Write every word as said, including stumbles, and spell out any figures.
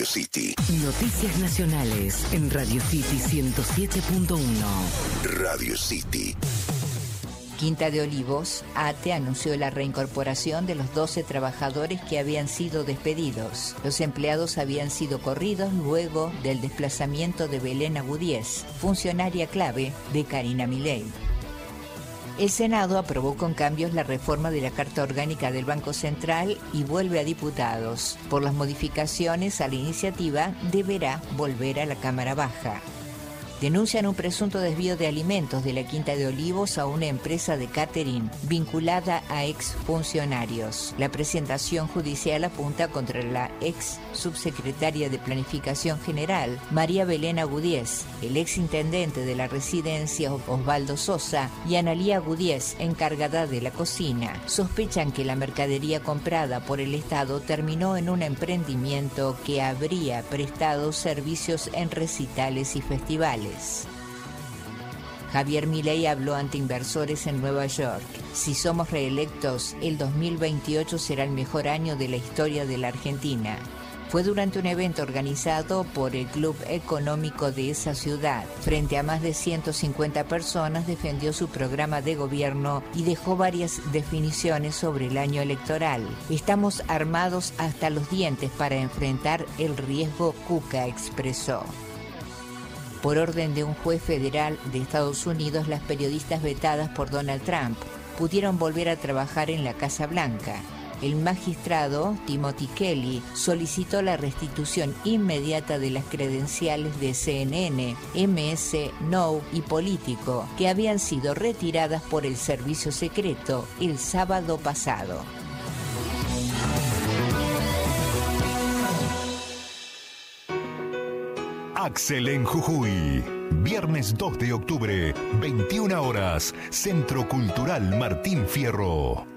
City. Noticias nacionales en Radio City ciento siete punto uno. Radio City. Quinta de Olivos, ATE anunció la reincorporación de los doce trabajadores que habían sido despedidos. Los empleados habían sido corridos luego del desplazamiento de Belén Agudíez, funcionaria clave de Karina Milei. El Senado aprobó con cambios la reforma de la Carta Orgánica del Banco Central y vuelve a diputados. Por las modificaciones a la iniciativa, deberá volver a la Cámara Baja. Denuncian un presunto desvío de alimentos de la Quinta de Olivos a una empresa de catering vinculada a exfuncionarios. La presentación judicial apunta contra la ex subsecretaria de Planificación General, María Belén Agudíez, el ex intendente de la residencia Osvaldo Sosa y Analía Agudíez, encargada de la cocina. Sospechan que la mercadería comprada por el Estado terminó en un emprendimiento que habría prestado servicios en recitales y festivales. Javier Milei habló ante inversores en Nueva York. Si somos reelectos, el dos mil veintiocho será el mejor año de la historia de la Argentina. Fue durante un evento organizado por el Club Económico de esa ciudad. Frente a más de ciento cincuenta personas, defendió su programa de gobierno y dejó varias definiciones sobre el año electoral. Estamos armados hasta los dientes para enfrentar el riesgo Cuca, expresó. Por orden de un juez federal de Estados Unidos, las periodistas vetadas por Donald Trump pudieron volver a trabajar en la Casa Blanca. El magistrado Timothy Kelly solicitó la restitución inmediata de las credenciales de C N N, M S, Now y Político, que habían sido retiradas por el servicio secreto el sábado pasado. Axel en Jujuy. Viernes dos de octubre, veintiuna horas, Centro Cultural Martín Fierro.